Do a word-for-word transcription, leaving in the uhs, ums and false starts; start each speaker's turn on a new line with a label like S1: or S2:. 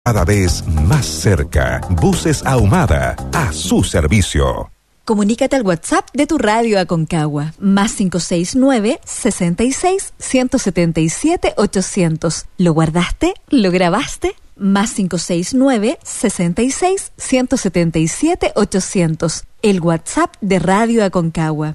S1: Cada vez más cerca. Buses Ahumada, a su servicio.
S2: Comunícate al WhatsApp de tu radio Aconcagua, más cinco seis nueve, sesenta y seis, ciento setenta y siete, ochocientos. ¿Lo guardaste? ¿Lo grabaste? Más cinco seis nueve, sesenta y seis, ciento setenta y siete, ochocientos. El WhatsApp de Radio Aconcagua.